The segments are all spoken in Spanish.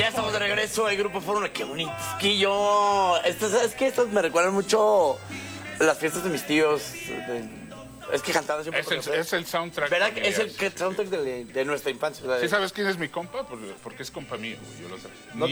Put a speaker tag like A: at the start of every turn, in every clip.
A: Ya estamos de regreso, el Grupo Fórmula. Qué bonito. Es que yo... ¿Sabes qué? Estos me recuerdan mucho las fiestas de mis tíos. Es que cantaban siempre.
B: Es el soundtrack.
A: ¿Verdad? Es el soundtrack de nuestra infancia.
B: ¿Sí sabes quién es mi compa? Porque es compa mío, güey, yo lo sé.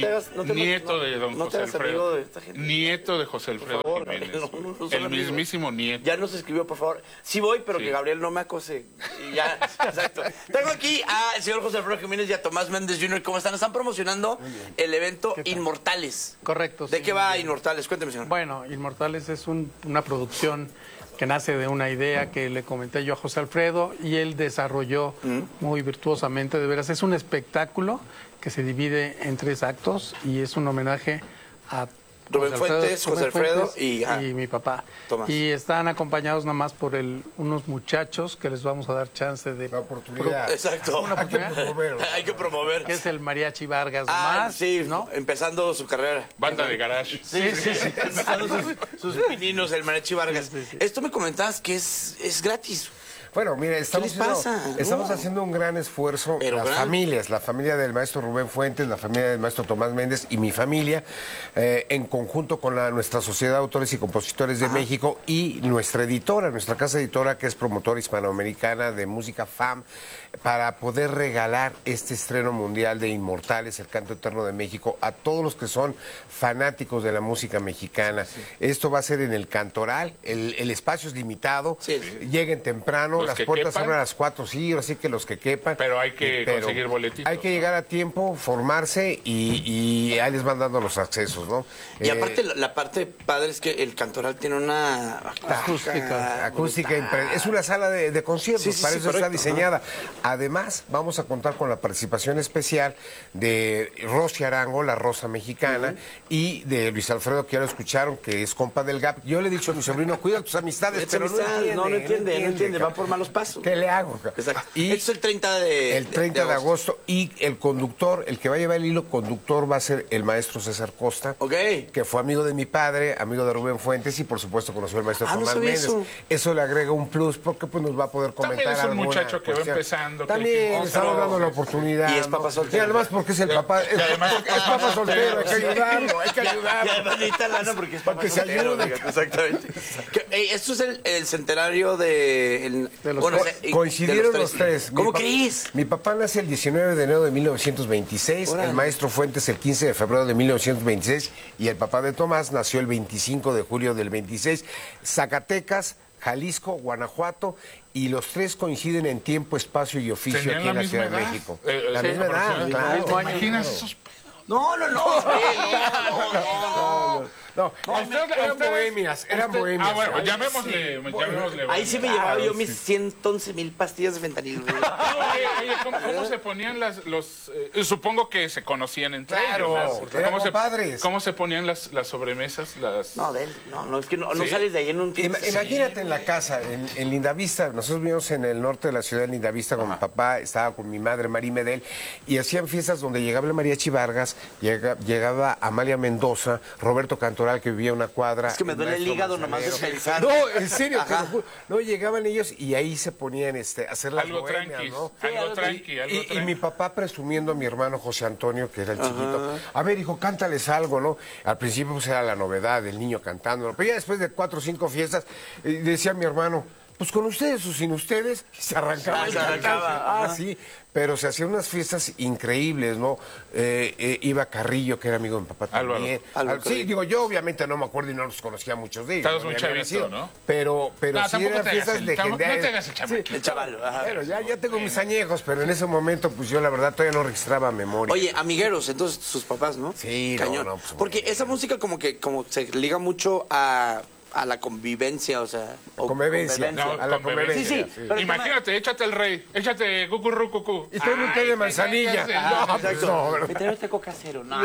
A: Nieto
B: de don José Alfredo.
A: De esta gente.
B: Nieto de José Alfredo Jiménez. El mismísimo nieto.
A: Ya nos escribió, por favor. Sí voy, pero que Gabriel no me acose. Y ya, exacto. Tengo aquí al señor José Alfredo Jiménez y a Tomás Méndez Jr. ¿Cómo están? Están promocionando el evento Inmortales.
C: Correcto.
A: ¿De qué va Inmortales? Cuénteme, señor.
C: Bueno, Inmortales es una producción que nace de una idea que le comenté yo a José Alfredo y él desarrolló muy virtuosamente, de veras. Es un espectáculo que se divide en 3 actos y es un homenaje a
A: Rubén Fuentes, José Alfredo
C: y mi papá.
A: Tomás.
C: Y están acompañados nada más por unos muchachos que les vamos a dar chance de...
D: La oportunidad.
A: Exacto. Hay que promover.
C: Que es el Mariachi Vargas más,
A: sí,
C: ¿no?
A: Empezando su carrera.
B: Banda de garage.
A: Sí. Empezando sus pininos, el Mariachi Vargas.
C: Sí.
A: Esto me comentabas que es gratis.
D: Bueno, mire, estamos
A: pasa?
D: haciendo un gran esfuerzo,
A: Pero
D: las
A: gran.
D: familias, la familia del maestro Rubén Fuentes, la familia del maestro Tomás Méndez y mi familia, en conjunto con nuestra Sociedad de Autores y Compositores de México y nuestra editora, nuestra casa editora, que es promotora hispanoamericana de música FAM, para poder regalar este estreno mundial de Inmortales, el canto eterno de México, a todos los que son fanáticos de la música mexicana. Esto va a ser en el Cantoral, el espacio es limitado, lleguen temprano, las puertas abren a las 4, sí, así que los que quepan.
B: Pero hay que conseguir boletitos.
D: Hay que llegar a tiempo, formarse y ahí les van dando los accesos, ¿no?
A: Y aparte, la parte padre es que el Cantoral tiene una
D: acústica es una sala de conciertos, para eso está diseñada. Además, vamos a contar con la participación especial de Rosy Arango, la Rosa Mexicana, y de Luis Alfredo, que ya lo escucharon, que es compa del GAP. Yo le he dicho a mi sobrino, cuida tus amistades, pero no entiende,
A: va por malos pasos.
D: ¿Qué le hago?
A: Exacto.
D: Y
A: esto es el 30 de
D: agosto. Y el conductor, el que va a llevar el hilo conductor va a ser el maestro César Costa, que fue amigo de mi padre, amigo de Rubén Fuentes y por supuesto conoció al maestro Tomás Méndez. Eso le agrega un plus porque pues nos va a poder comentar.
B: También es un muchacho que va empezando.
D: También estamos dando la oportunidad.
A: Y es papá soltero.
D: Y además porque es el papá. Es papá soltero, hay que ayudarlo, hay que ayudarlo.
A: Y además necesita lana porque es papá
D: que se
A: soltero.
D: ayude.
A: Exactamente. Esto es el centenario de
D: coincidieron los tres.
A: ¿Cómo crees?
D: Mi papá nace el 19 de enero de 1926, el maestro Fuentes el 15 de febrero de 1926 y el papá de Tomás nació el 25 de julio del 26. Zacatecas, Jalisco, Guanajuato, y los tres coinciden en tiempo, espacio y oficio aquí en la Ciudad de México. La misma edad, claro.
B: Imaginas esos...
A: No.
D: No, eran bohemias, eran bohemias.
B: Ah, bueno, llamémosle.
A: Ahí sí me llevaba yo mis 111,000 pastillas de fentanilo.
B: Oye, ¿cómo se ponían supongo que se conocían entre ellos.
D: Eran padres.
B: ¿Cómo se ponían las sobremesas?
A: No, es que no sales de ahí en un tiempo.
D: Imagínate en la casa, en Lindavista. Nosotros vivimos en el norte de la ciudad de Lindavista con mi papá, estaba con mi madre, María Medel, y hacían fiestas donde llegaba el Mariachi Vargas, llegaba Amalia Mendoza, Roberto Cantoral, que vivía una cuadra.
A: Es que me duele el hígado nomás de pensar.
D: No, en serio, te lo juro. No, llegaban ellos y ahí se ponían a hacer las bohemias, ¿no?
B: Algo tranqui.
D: Y mi papá presumiendo a mi hermano José Antonio, que era el chiquito. A ver, hijo, cántales algo, ¿no? Al principio pues era la novedad, el niño cantando, ¿no? Pero ya después de 4 o 5 fiestas, decía mi hermano, pues con ustedes o sin ustedes, se arrancaba. Sí, pero se hacían unas fiestas increíbles, ¿no? Iba Carrillo, que era amigo de mi papá también.
A: Álvaro.
D: Sí, digo, yo obviamente no me acuerdo y no los conocía a muchos de ellos.
B: Estabas muy chavito, ¿no?
D: Pero sí eran fiestas legendarias.
B: No te hagas el chamaquito.
A: El chaval.
D: Bueno, ya tengo mis añejos, pero en ese momento, pues yo la verdad todavía no registraba memoria.
A: Oye, amigueros, entonces sus papás, ¿no?
D: Sí,
A: cañón.
D: Pues,
A: porque esa música como se liga mucho a la convivencia, o sea...
D: Convivencia.
B: A la convivencia.
A: Sí.
B: Imagínate, échate el rey, échate cucurrucucú.
D: Y todo un té de manzanilla.
A: Me trae este coca cero. No,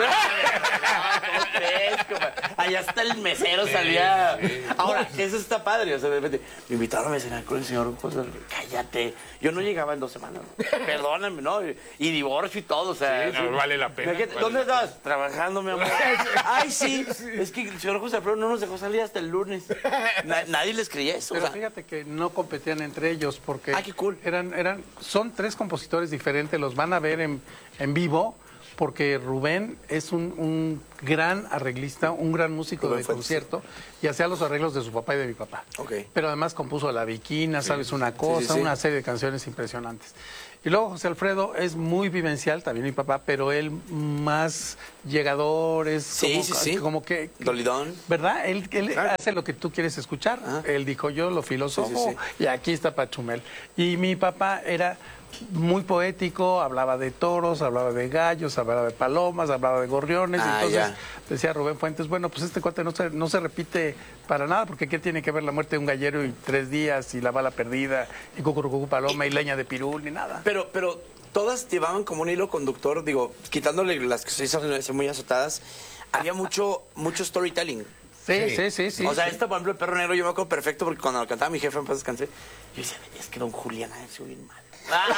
A: allá hasta el mesero salía. Ahora, eso está padre. O sea, de repente, me invitaron a cenar con el señor José. Cállate. Yo no llegaba en 2 semanas. Perdóname, ¿no? Y divorcio y todo, o sea...
B: Sí, no, vale la pena.
A: ¿Dónde estás? Trabajando, mi amor. Ay, sí. Es que el señor José Alfredo no nos dejó salir hasta el lunes. Nadie les creía eso.
C: Pero fíjate que no competían entre ellos porque
A: qué cool.
C: son 3 compositores diferentes, los van a ver en vivo porque Rubén es un gran arreglista, un gran músico
A: Rubén
C: de
A: Fuentes.
C: concierto y hacía los arreglos de su papá y de mi papá.
A: Ok.
C: Pero además compuso La Viquina, ¿sabes una cosa?
A: sí.
C: Una serie de canciones impresionantes. Y luego José Alfredo es muy vivencial, también mi papá, pero él más llegador, es
A: Sí, sí.
C: como que...
A: Dolidón.
C: ¿Verdad? Él hace lo que tú quieres escuchar. Él dijo, yo lo filósofo,
A: Sí.
C: y aquí está Pachumel. Y mi papá era muy poético, hablaba de toros, hablaba de gallos, hablaba de palomas, hablaba de gorriones. Entonces
A: ya.
C: decía Rubén Fuentes, bueno, pues este cuate no se repite para nada, porque ¿qué tiene que ver la muerte de un gallero y 3 días y la bala perdida y cucurucucú paloma y leña de pirul ni nada?
A: Pero todas llevaban como un hilo conductor, digo, quitándole las que se hizo muy azotadas, había mucho storytelling.
C: Sí.
A: O sea, esta, por ejemplo, el Perro Negro, yo me acuerdo perfecto porque cuando lo cantaba mi jefe en paz descansé, yo decía, es que don Julián ha sido bien mal.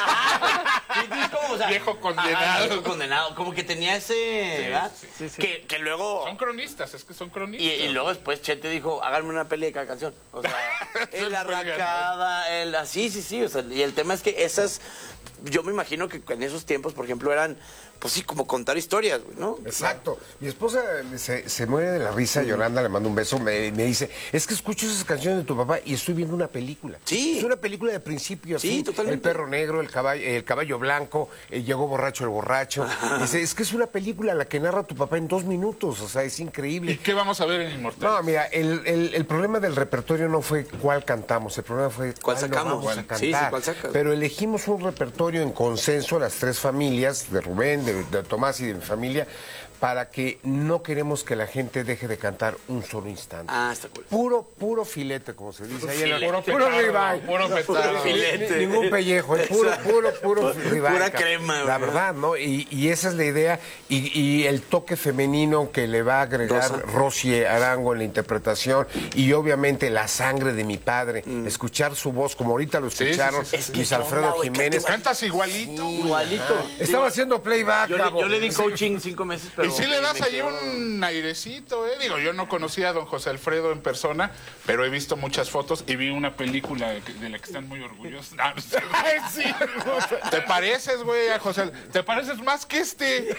B: Viejo condenado.
A: Ajá, viejo condenado. Como que tenía ese. ¿verdad?
C: sí.
A: Que luego.
B: Son cronistas, es que son cronistas.
A: Y luego después Chente dijo, háganme una peli de cada canción. O sea, el Arracada, el así, sí. O sea, y el tema es que esas, yo me imagino que en esos tiempos, por ejemplo, eran, pues sí, como contar historias, güey, ¿no?
D: Exacto. Mi esposa se muere de la risa, Yolanda, le mando un beso, me dice, es que escucho esas canciones de tu papá y estoy viendo una película.
A: Sí.
D: Es una película de principio a
A: Sí,
D: fin.
A: totalmente.
D: El perro negro, el caballo blanco, llegó borracho el borracho. Dice, es que es una película la que narra tu papá en 2 minutos, o sea, es increíble.
B: ¿Y qué vamos a ver en Inmortal?
D: No, mira, el problema del repertorio no fue cuál cantamos, el problema fue
A: ¿Cuál
D: no
A: sacamos?
D: vamos a cantar.
A: Sí, ¿cuál sacas?
D: Pero elegimos un repertorio en consenso, las 3 familias, de Rubén, de Tomás y de mi familia, para que no queremos que la gente deje de cantar un solo instante.
A: Ah, está cool.
D: Puro filete, como se dice ahí.
A: filete.
D: Puro
B: Petardo,
D: ribeye.
B: puro petardo.
A: filete.
D: Ningún pellejo, es puro ribeye.
A: Pura crema,
D: La
A: güey.
D: verdad, ¿no? Y esa es la idea. Y el toque femenino que le va a agregar Rosy Arango en la interpretación. Y obviamente la sangre de mi padre. Escuchar su voz, como ahorita lo escucharon,
B: sí.
A: Es que
D: Luis
A: qué
D: Alfredo
A: onda, güey,
D: Jiménez.
B: Cantas igualito.
A: Igualito.
D: Estaba haciendo playback,
A: Yo le di
D: Sí.
A: coaching 5 meses, pero.
B: Y sí le das
A: me
B: ahí
A: quedó-
B: un airecito, ¿eh? Digo, yo no conocía a don José Alfredo en persona, pero he visto muchas fotos y vi una película de la que están muy orgullosos. No, no sé.
D: Sí.
B: ¿Te pareces, güey, a José? ¿Te pareces más que este?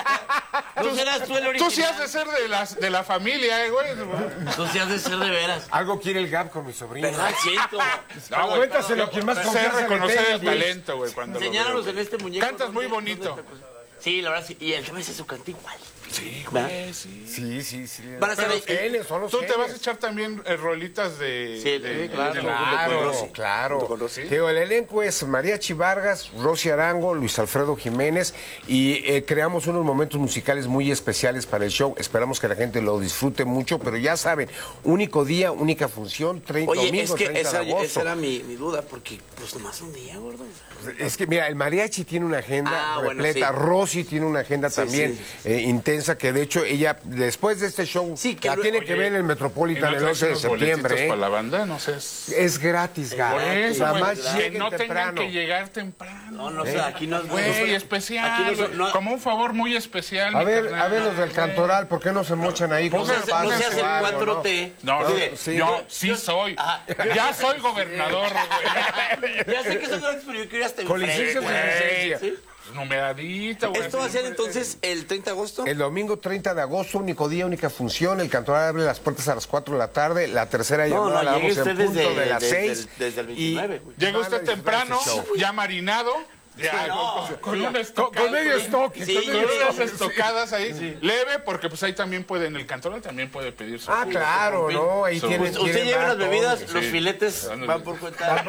A: Tú serás tú el original.
B: Tú sí has de ser de la familia, güey.
A: Tú sí has de ser de veras.
D: Algo quiere el gap con mi sobrino.
A: ¿Verdad? Siento.
B: No, güey.
D: Cuéntaselo a quien más
B: Sé
D: confianza le
B: reconocer
D: tengas,
B: el
D: Luis.
B: talento, güey, cuando lo
A: Enseñáranos
B: veo.
A: en este muñeco.
B: Cantas muy
A: ¿dónde-
B: bonito.
A: dónde te- Sí, la verdad sí. Y el tema es eso, canta igual.
B: Sí,
A: ¿verdad?
B: güey, sí.
D: Sí.
A: Van a estar
B: Pero
A: ahí.
D: Genios, son los
B: Tú te vas a
D: genios.
B: echar también rolitas de...
A: Sí,
C: claro.
A: con
D: Claro,
A: Rosy.
D: claro.
A: Junto con Rosy.
D: Digo, el elenco es Mariachi Vargas, Rosy Arango, Luis Alfredo Jiménez y creamos unos momentos musicales muy especiales para el show. Esperamos que la gente lo disfrute mucho, pero ya saben, único día, única función,
A: Oye,
D: domingo,
A: es que
D: 30 de
A: esa
D: agosto.
A: era mi duda, porque pues nomás un día, gordo.
D: Es que mira, el mariachi tiene una agenda
A: Ah, bueno,
D: repleta,
A: sí.
D: Rosy tiene una agenda
A: Sí,
D: también intensa, que de hecho ella, después de este show,
A: Sí, que
D: la
A: luego-
D: tiene que ver en el Metropolitan el 11 de septiembre.
B: para la banda? No sé.
D: Es gratis,
B: Por
D: gato.
B: eso,
D: Nada
B: güey,
D: más
B: que
D: lleguen
B: no tengan
D: temprano.
B: que llegar temprano.
A: No, o sea, aquí no es
B: Güey, especial,
A: Aquí
B: güey, como un favor muy especial.
D: A
B: mi
D: ver,
B: carnal.
D: a ver los del Cantoral, ¿por qué no se mochan ahí?
A: No
D: con
A: se
D: los
A: hace, no se
D: pasos,
A: hace el
D: algo,
A: 4T.
B: No,
A: Oye,
D: sí.
B: yo sí soy.
A: Ajá.
B: Ya soy gobernador, güey.
A: Ya sé que son grandes, pero yo quiero ir hasta
D: Con
A: enfrente,
D: licencia sin
A: güey.
D: licencia.
A: ¿Sí?
B: Numeradita, güey.
A: Esto va a
B: así.
A: ser entonces el 30 de agosto.
D: El domingo 30 de agosto, único día, única función. El Cantoral abre las puertas a las 4 de la tarde. La tercera llamada la
A: llegue
D: damos en
A: usted
D: punto de las 6.
A: desde el 29, güey.
B: Llega
D: Van a
B: usted
D: disfrutar
B: temprano,
D: este show.
B: ya marinado. Ya,
A: no.
B: con un estocado.
D: Con medio estoque.
A: Sí,
D: con
B: Con
D: medio
B: unas
D: estoque.
B: estocadas ahí, leve, porque pues ahí también puede, en el Cantoral también puede pedir su...
D: Ah, claro, ¿no? Ahí
B: Su-
D: tienen.
A: Usted
D: tienen
A: lleva las
D: vato,
A: bebidas,
D: hombre.
A: los
B: Sí.
A: filetes
B: Ándale.
A: van por cuenta.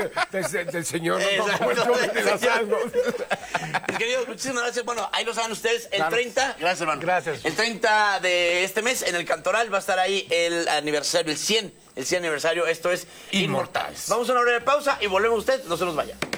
D: Del señor, no
A: Exacto.
D: como el show de las almas.
A: Mis queridos, muchísimas gracias. Bueno, ahí lo saben ustedes. El
C: Claro.
A: 30, gracias, hermano.
C: Gracias.
A: El 30 de este mes en el Cantoral va a estar ahí el aniversario, el 100 aniversario. Esto es
D: Inmortales.
A: Vamos a una breve pausa y volvemos usted. No se nos vaya.